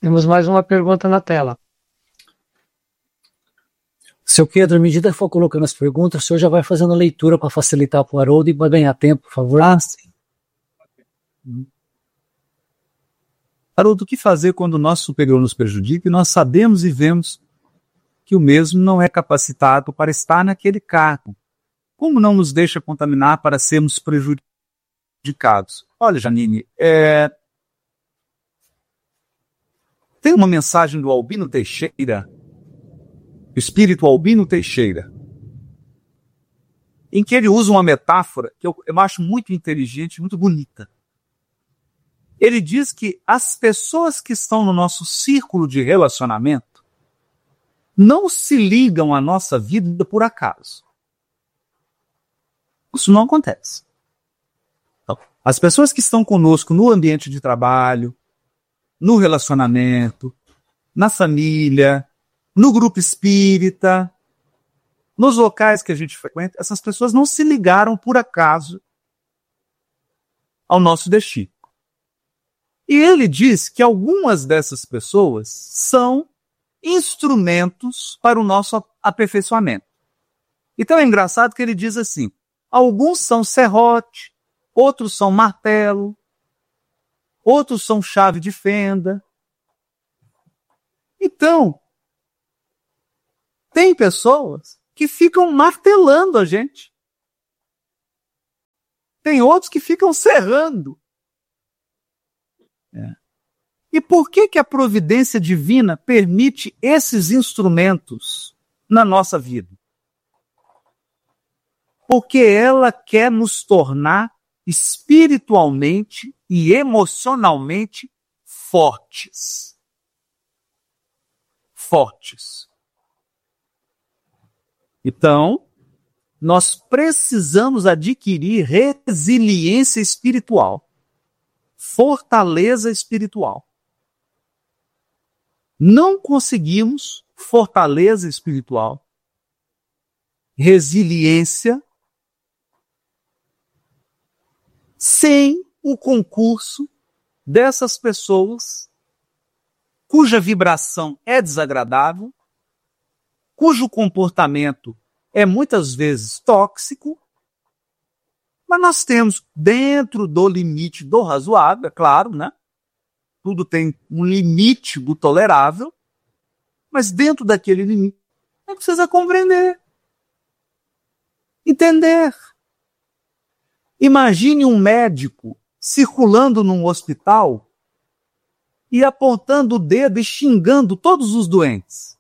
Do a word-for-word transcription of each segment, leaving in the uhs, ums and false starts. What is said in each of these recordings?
Temos mais uma pergunta na tela. Seu Pedro, à medida que for colocando as perguntas, o senhor já vai fazendo a leitura para facilitar para o Haroldo e para ganhar tempo, por favor. Ah, sim. Hum. Haroldo, o que fazer quando o nosso superior nos prejudica e nós sabemos e vemos que o mesmo não é capacitado para estar naquele cargo? Como não nos deixa contaminar para sermos prejudicados? Olha, Janine, é... tem uma mensagem do Albino Teixeira, o espírito Albino Teixeira, em que ele usa uma metáfora que eu, eu acho muito inteligente, muito bonita. Ele diz que as pessoas que estão no nosso círculo de relacionamento não se ligam à nossa vida por acaso. Isso não acontece. Então, as pessoas que estão conosco no ambiente de trabalho, no relacionamento, na família, no grupo espírita, nos locais que a gente frequenta, essas pessoas não se ligaram por acaso ao nosso destino. E ele diz que algumas dessas pessoas são instrumentos para o nosso aperfeiçoamento. Então é engraçado que ele diz assim, alguns são serrote, outros são martelo, outros são chave de fenda. Então, tem pessoas que ficam martelando a gente. Tem outros que ficam serrando. É. E por que que a providência divina permite esses instrumentos na nossa vida? Porque ela quer nos tornar espiritualmente e emocionalmente fortes. Fortes. Então, nós precisamos adquirir resiliência espiritual, fortaleza espiritual. Não conseguimos fortaleza espiritual, resiliência, sem o concurso dessas pessoas cuja vibração é desagradável, cujo comportamento é muitas vezes tóxico, mas nós temos dentro do limite do razoável, é claro, né? Tudo tem um limite do tolerável, mas dentro daquele limite, a gente precisa compreender, entender. Imagine um médico circulando num hospital e apontando o dedo e xingando todos os doentes.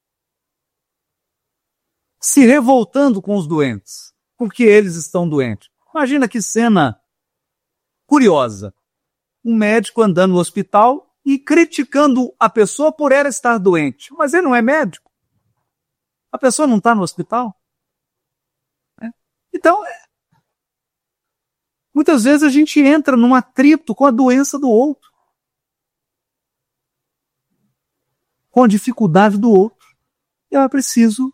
Se revoltando com os doentes, porque eles estão doentes. Imagina que cena curiosa. Um médico andando no hospital e criticando a pessoa por ela estar doente. Mas ele não é médico. A pessoa não está no hospital. É. Então, é. Muitas vezes a gente entra num atrito com a doença do outro. Com a dificuldade do outro. E é preciso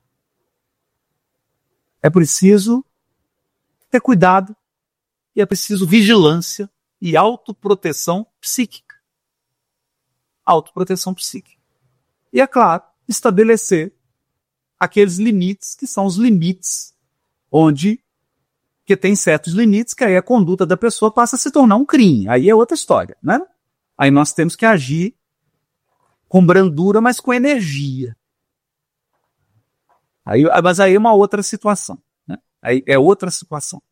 É preciso ter cuidado e é preciso vigilância e autoproteção psíquica. Autoproteção psíquica. E, é claro, estabelecer aqueles limites que são os limites onde, que tem certos limites que aí a conduta da pessoa passa a se tornar um crime. Aí é outra história, né? Aí nós temos que agir com brandura, mas com energia. Aí, mas aí é uma outra situação. Né? Aí é outra situação.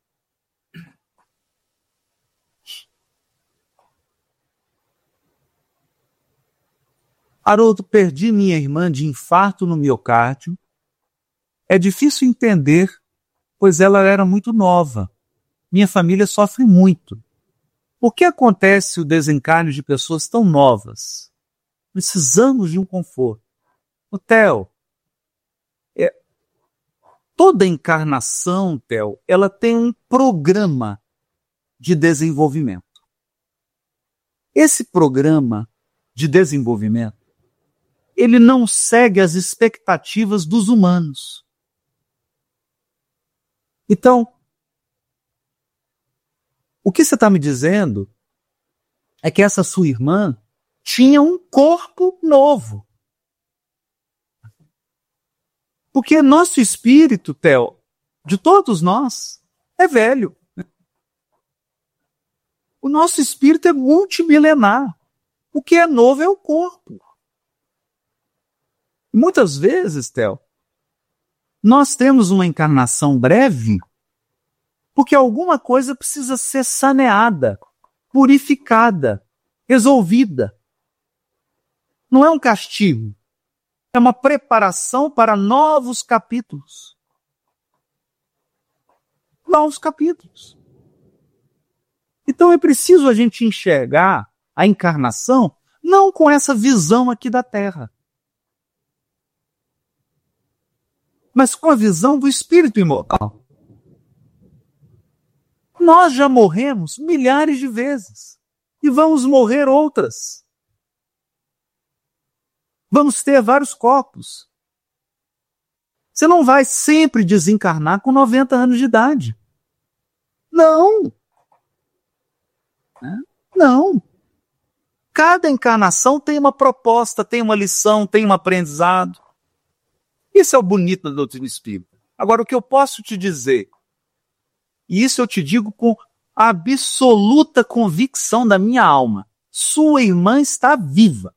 Haroldo, perdi minha irmã de infarto no miocárdio. É difícil entender, pois ela era muito nova. Minha família sofre muito. Por que acontece o desencarne de pessoas tão novas? Precisamos de um conforto. O Theo, é, toda encarnação, Theo, ela tem um programa de desenvolvimento. Esse programa de desenvolvimento, ele não segue as expectativas dos humanos. Então, o que você está me dizendo é que essa sua irmã, tinha um corpo novo. Porque nosso espírito, Theo, de todos nós, é velho. O nosso espírito é multimilenar. O que é novo é o corpo. Muitas vezes, Theo, nós temos uma encarnação breve porque alguma coisa precisa ser saneada, purificada, resolvida. Não é um castigo. É uma preparação para novos capítulos. Novos capítulos. Então é preciso a gente enxergar a encarnação não com essa visão aqui da Terra, mas com a visão do espírito imortal. Nós já morremos milhares de vezes e vamos morrer outras. Vamos ter vários corpos. Você não vai sempre desencarnar com noventa anos de idade. Não. Não. Cada encarnação tem uma proposta, tem uma lição, tem um aprendizado. Isso é o bonito da doutrina espírita. Agora, o que eu posso te dizer, e isso eu te digo com absoluta convicção da minha alma, sua irmã está viva.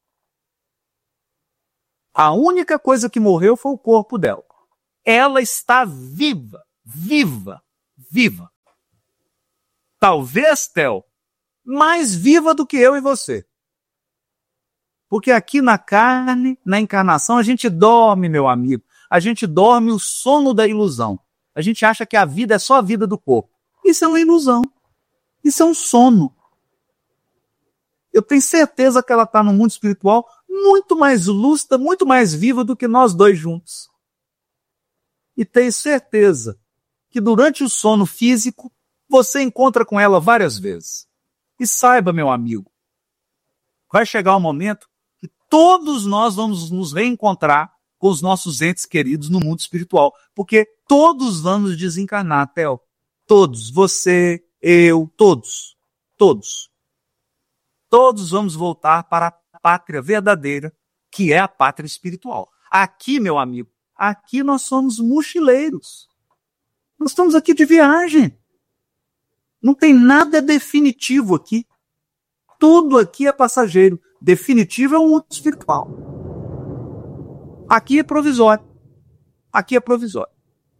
A única coisa que morreu foi o corpo dela. Ela está viva, viva, viva. Talvez, Theo, mais viva do que eu e você. Porque aqui na carne, na encarnação, a gente dorme, meu amigo. A gente dorme o sono da ilusão. A gente acha que a vida é só a vida do corpo. Isso é uma ilusão. Isso é um sono. Eu tenho certeza que ela está no mundo espiritual muito mais lúcida, muito mais viva do que nós dois juntos. E tenho certeza que durante o sono físico, você encontra com ela várias vezes. E saiba, meu amigo, vai chegar um momento que todos nós vamos nos reencontrar com os nossos entes queridos no mundo espiritual. Porque todos vamos desencarnar, Theo. Todos. Você, eu, todos. Todos. Todos vamos voltar para a pátria verdadeira, que é a pátria espiritual. Aqui, meu amigo, aqui nós somos mochileiros. Nós estamos aqui de viagem. Não tem nada definitivo aqui. Tudo aqui é passageiro. Definitivo é o mundo espiritual. Aqui é provisório. Aqui é provisório.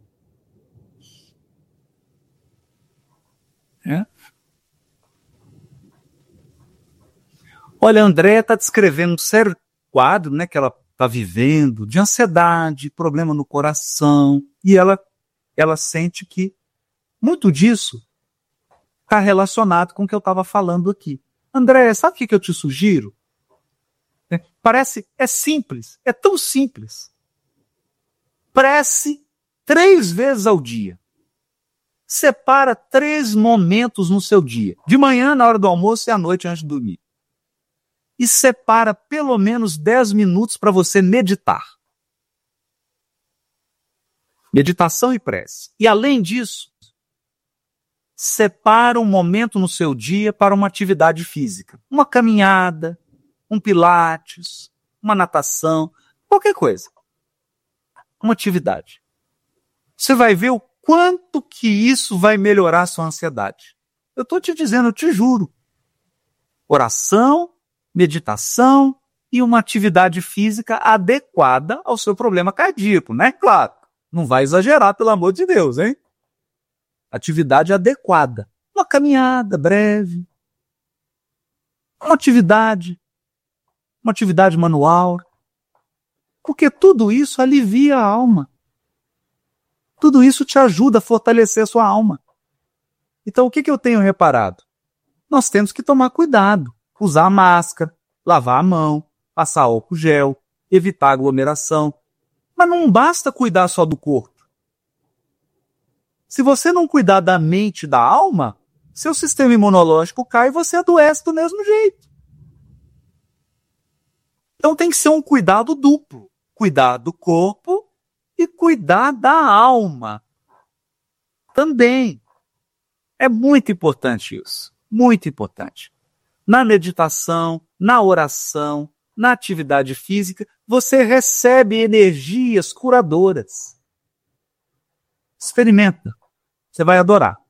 É? Olha, a Andréia está descrevendo um sério quadro, né, que ela está vivendo, de ansiedade, problema no coração, e ela, ela sente que muito disso está relacionado com o que eu estava falando aqui. Andréia, sabe o que, que eu te sugiro? É, parece, é simples, é tão simples. Prece três vezes ao dia. Separa três momentos no seu dia. De manhã, na hora do almoço, e à noite antes de dormir. E separa pelo menos dez minutos para você meditar. Meditação e prece. E além disso, separa um momento no seu dia para uma atividade física. Uma caminhada, um pilates, uma natação, qualquer coisa. Uma atividade. Você vai ver o quanto que isso vai melhorar a sua ansiedade. Eu estou te dizendo, eu te juro. Oração, meditação e uma atividade física adequada ao seu problema cardíaco, né? Claro, não vai exagerar, pelo amor de Deus, hein? Atividade adequada. Uma caminhada breve. Uma atividade. Uma atividade manual. Porque tudo isso alivia a alma. Tudo isso te ajuda a fortalecer a sua alma. Então, o que, que eu tenho reparado? Nós temos que tomar cuidado. Usar máscara, lavar a mão, passar álcool gel, evitar aglomeração. Mas não basta cuidar só do corpo. Se você não cuidar da mente e da alma, seu sistema imunológico cai e você adoece do mesmo jeito. Então tem que ser um cuidado duplo. Cuidar do corpo e cuidar da alma. Também. É muito importante isso. Muito importante. Na meditação, na oração, na atividade física, você recebe energias curadoras. Experimenta. Você vai adorar.